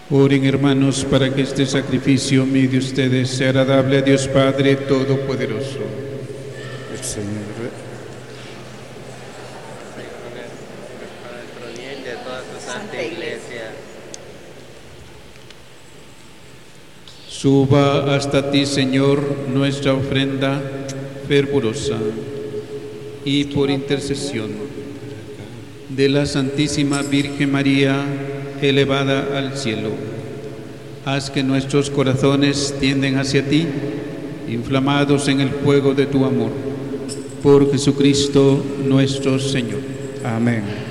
Oren, hermanos, para que este sacrificio mío de ustedes sea agradable a Dios Padre Todopoderoso. El Señor Para nuestro bien y de toda tu santa iglesia. Suba hasta ti, Señor, nuestra ofrenda fervorosa, y por intercesión de la Santísima Virgen María, elevada al cielo, haz que nuestros corazones tienden hacia ti, inflamados en el fuego de tu amor. Por Jesucristo nuestro Señor. Amén.